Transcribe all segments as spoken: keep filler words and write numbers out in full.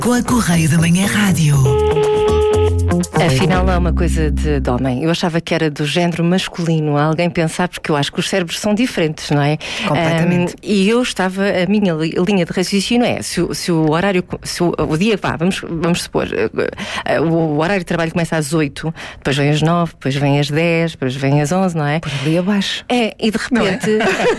Com a Correio da Manhã Rádio. Afinal não é uma coisa de, de homem. Eu achava que era do género masculino. Alguém pensar, porque eu acho que os cérebros são diferentes, não é? Completamente. Um, e eu estava, a minha li, linha de raciocínio é, se, o- se o horário, se o, o dia, vá, vamos, vamos supor, uh, uh, o horário de trabalho começa às oito, depois vem às nove, depois vem às dez, depois vem às onze, não é? Por ali abaixo. É, e de repente...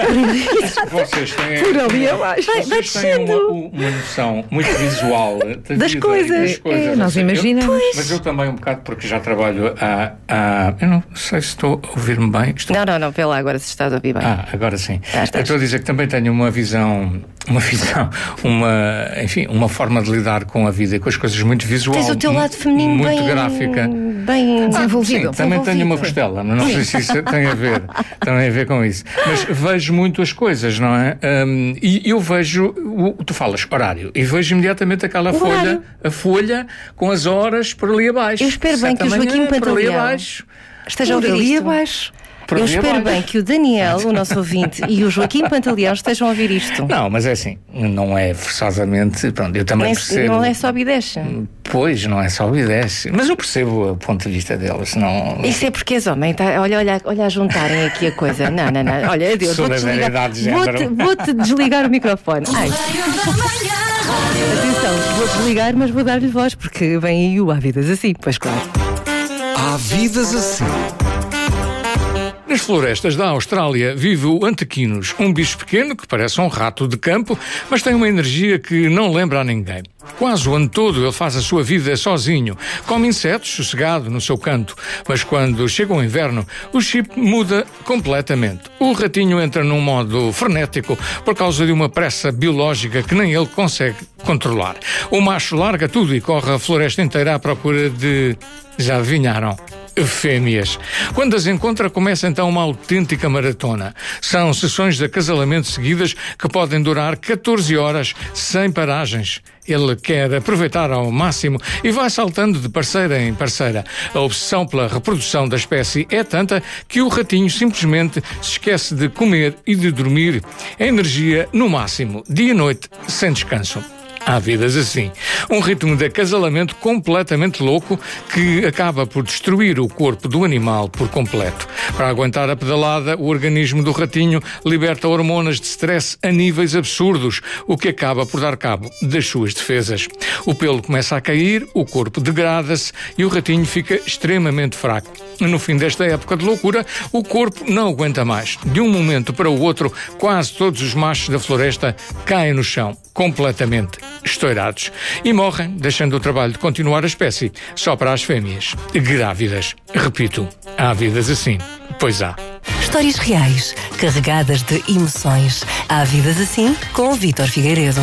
Vocês têm, Por ali abaixo. Vai, vai vocês têm uma, descendo. uma noção muito visual da Das vida coisas. e das coisas. É, nós Eu- imaginamos. Mas eu também um bocado, porque já trabalho há... há eu não sei se estou a ouvir-me bem. Estou... Não, não, não, vê lá agora se estás a ouvir bem. Ah, agora sim. Já Eu estás. estou a dizer que também tenho uma visão, uma visão, uma, enfim, uma forma de lidar com a vida e com as coisas muito visual. Tens o teu lado feminino muito bem... gráfica. bem desenvolvido. Sim, também tenho uma costela, mas não sei se isso tem a ver, tem a ver com isso. Mas vejo muito as coisas, não é? Hum, e eu vejo, o, tu falas horário, e vejo imediatamente aquela O folha, horário. a folha com as horas por ali abaixo. Eu espero bem Sete que o da Joaquim manhã, por ali Pantaleão abaixo. esteja a Por ouvir ali isto. abaixo. Por Eu ali espero abaixo. bem que o Daniel, o nosso ouvinte, e o Joaquim Pantaleão estejam a ouvir isto. Não, mas é assim, não é forçosamente, pronto, eu também Nem- percebo. não é só obedece. Pois, não é só obedece, mas eu percebo o ponto de vista deles, não... Isso é porque és homem, tá? Olha, olha, olha a juntarem aqui a coisa. Não, não, não. Olha, adeus, vou desligar. Solidariedade de Vou-te, género. vou-te desligar o microfone. Ai, atenção, vou desligar, mas vou dar-lhe voz, porque vem aí o Há Vidas Assim, pois claro. Há vidas assim. Nas florestas da Austrália vive o antequinos, um bicho pequeno que parece um rato de campo, mas tem uma energia que não lembra a ninguém. Quase o ano todo ele faz a sua vida sozinho, come insetos sossegado no seu canto, mas quando chega o inverno, o chip muda completamente. O ratinho entra num modo frenético por causa de uma pressa biológica que nem ele consegue controlar. O macho larga tudo e corre a floresta inteira à procura de... Já adivinharam? Fêmeas. Quando as encontra, começa então uma autêntica maratona. São sessões de acasalamento seguidas que podem durar catorze horas sem paragens. Ele quer aproveitar ao máximo e vai saltando de parceira em parceira. A obsessão pela reprodução da espécie é tanta que o ratinho simplesmente se esquece de comer e de dormir. A energia no máximo, dia e noite, sem descanso. Há vidas assim. Um ritmo de acasalamento completamente louco que acaba por destruir o corpo do animal por completo. Para aguentar a pedalada, o organismo do ratinho liberta hormonas de stress a níveis absurdos, o que acaba por dar cabo das suas defesas. O pelo começa a cair, o corpo degrada-se e o ratinho fica extremamente fraco. No fim desta época de loucura, o corpo não aguenta mais. De um momento para o outro, quase todos os machos da floresta caem no chão, completamente estourados, e morrem, deixando o trabalho de continuar a espécie só para as fêmeas grávidas. Repito, há vidas assim, pois há. Histórias reais, carregadas de emoções. Há Vidas Assim, com o Vítor Figueiredo.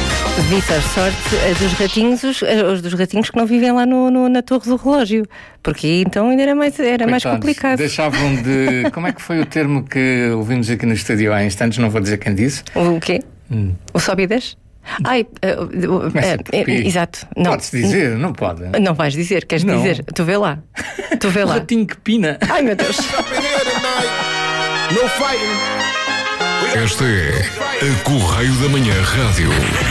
Vítor, sorte a dos ratinhos, os, os dos ratinhos que não vivem lá no, no- na torre do relógio, porque aí então ainda era mais, era mais Coitados, complicado. Deixavam de... Como é que foi o termo que ouvimos aqui no estúdio há instantes? Não vou dizer quem disse. O quê? O sobe e desce? Ai, eh, uh, Começa eh, por eh, P. exato. Não. Pode-se dizer, não pode. Não vais dizer, queres Não. dizer? Tu vê lá. Tu vê O lá. ratinho que pina. Ai meu Deus. Esta é a Correio da Manhã Rádio.